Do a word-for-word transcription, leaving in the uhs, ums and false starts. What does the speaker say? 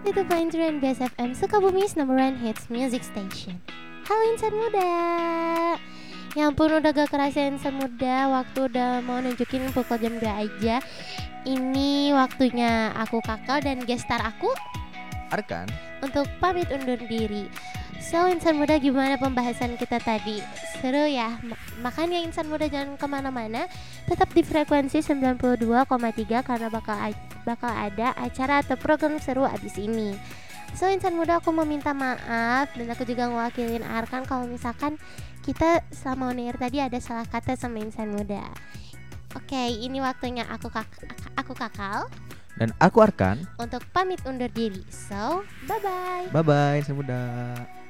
Itu Panturan Best F M Sukabumi's number one hits music station. Halo insan muda. Ya ampun udah gak kerasa insan muda. Waktu udah mau nunjukin pukul jam dua aja. Ini waktunya aku Kakal dan gestar aku Arkan untuk pamit undur diri. So insan muda, gimana pembahasan kita tadi? Seru ya? Ma- Makanya insan muda jangan kemana-mana. Tetap di frekuensi sembilan puluh dua koma tiga karena bakal a- bakal ada acara atau program seru abis ini. So insan muda, aku mau minta maaf dan aku juga ngewakilin Arkan kalau misalkan kita selama on air tadi ada salah kata sama insan muda. Oke, ini waktunya aku kak aku Kakal dan aku Arkan. untuk pamit undur diri. So, bye bye. Bye bye, semudah.